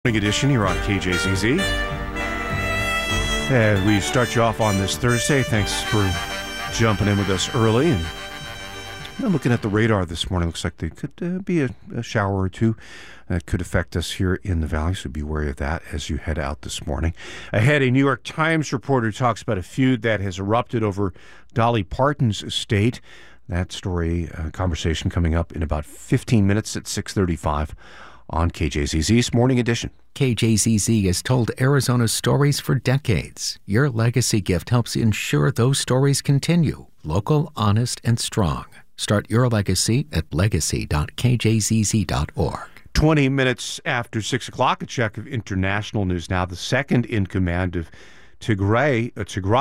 Edition here on KJZZ. And we start you off on this Thursday. Thanks for jumping in with us early. And looking at the radar this morning, looks like there could be a shower or two that could affect us here in the valley, so be wary of that as you head out this morning. Ahead, a New York Times reporter talks about a feud that has erupted over Dolly Parton's estate. That story, conversation coming up in about 15 minutes at 6:35. On KJZZ's Morning Edition. KJZZ has told Arizona's stories for decades. Your legacy gift helps ensure those stories continue. Local, honest, and strong. Start your legacy at legacy.kjzz.org. 20 minutes after 6 o'clock, a check of international news now. The second in command of Tigray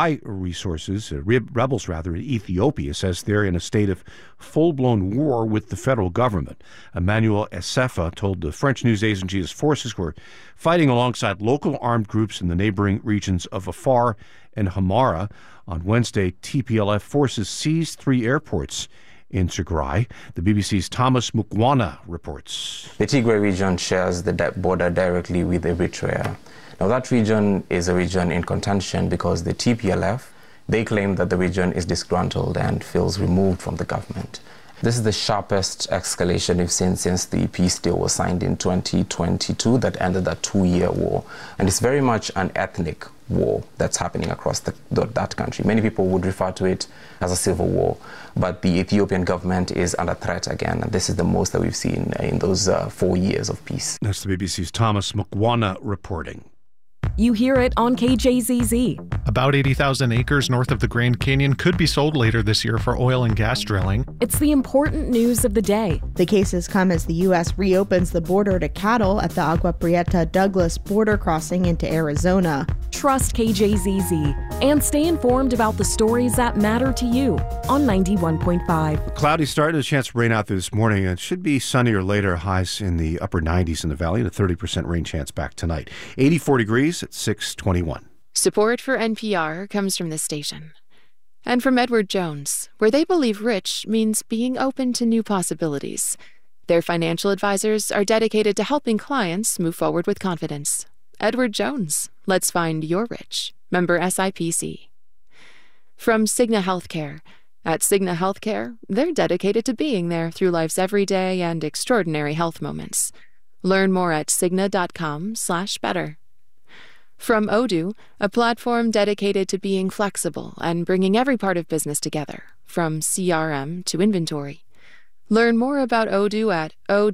rebels in Ethiopia, says they're in a state of full-blown war with the federal government. Emmanuel Essefa told the French news agency his forces were fighting alongside local armed groups in the neighboring regions of Afar and Hamara. On Wednesday, TPLF forces seized 3 airports in Tigray. The BBC's Thomas Mukwana reports. The Tigray region shares the border directly with Eritrea. Now, that region is a region in contention because the TPLF, they claim that the region is disgruntled and feels removed from the government. This is the sharpest escalation we've seen since the peace deal was signed in 2022 that ended that 2-year war. And it's very much an ethnic war that's happening across that country. Many people would refer to it as a civil war, but the Ethiopian government is under threat again, and this is the most that we've seen in those 4 years of peace. That's the BBC's Thomas Mukwana reporting. You hear it on KJZZ. About 80,000 acres north of the Grand Canyon could be sold later this year for oil and gas drilling. It's the important news of the day. The cases come as the U.S. reopens the border to cattle at the Agua Prieta Douglas border crossing into Arizona. Trust KJZZ and stay informed about the stories that matter to you on 91.5. Cloudy start and a chance of rain out there this morning. It should be sunnier later, highs in the upper 90s in the valley and a 30% rain chance back tonight. 84 degrees at 6:21. Support for NPR comes from this station and from Edward Jones, where they believe rich means being open to new possibilities. Their financial advisors are dedicated to helping clients move forward with confidence. Edward Jones, let's find your rich. Member SIPC. From Cigna Healthcare. At Cigna Healthcare, they're dedicated to being there through life's everyday and extraordinary health moments. Learn more at cigna.com/better. From Odoo, a platform dedicated to being flexible and bringing every part of business together, from CRM to inventory. Learn more about Odoo at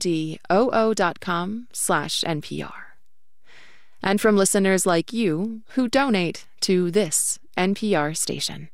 odoo.com/NPR. And from listeners like you who donate to this NPR station.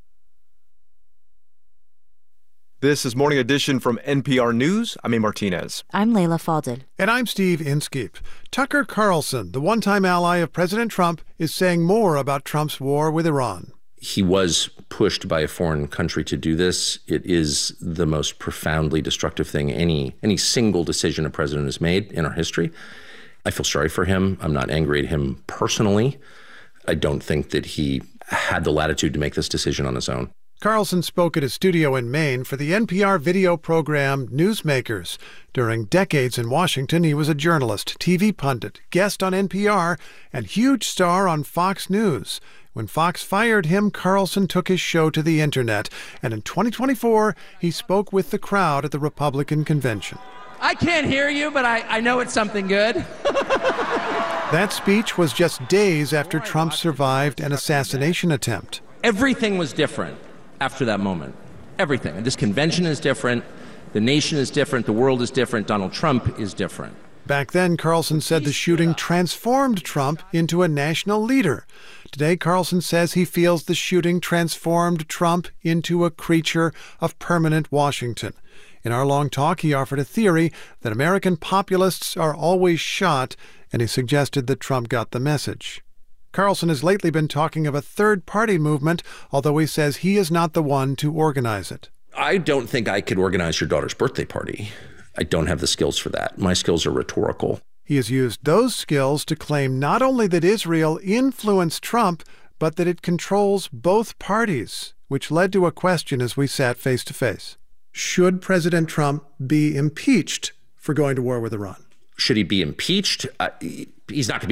This is Morning Edition from NPR News. I'm A. Martinez. I'm Leila Fadel. And I'm Steve Inskeep. Tucker Carlson, the one-time ally of President Trump, is saying more about Trump's war with Iran. He was pushed by a foreign country to do this. It is the most profoundly destructive thing any single decision a president has made in our history. I feel sorry for him. I'm not angry at him personally. I don't think that he had the latitude to make this decision on his own. Carlson spoke at his studio in Maine for the NPR video program Newsmakers. During decades in Washington, he was a journalist, TV pundit, guest on NPR, and huge star on Fox News. When Fox fired him, Carlson took his show to the internet, and in 2024, he spoke with the crowd at the Republican convention. I can't hear you, but I know it's something good. That speech was just days after Trump survived an assassination attempt. Everything was different after that moment. Everything. And this convention is different. The nation is different. The world is different. Donald Trump is different. Back then, Carlson said the shooting transformed Trump into a national leader. Today, Carlson says he feels the shooting transformed Trump into a creature of permanent Washington. In our long talk, he offered a theory that American populists are always shot, and he suggested that Trump got the message. Carlson has lately been talking of a third-party movement, although he says he is not the one to organize it. I don't think I could organize your daughter's birthday party. I don't have the skills for that. My skills are rhetorical. He has used those skills to claim not only that Israel influenced Trump, but that it controls both parties, which led to a question as we sat face to face. Should President Trump be impeached for going to war with Iran? Should he be impeached? he's not going to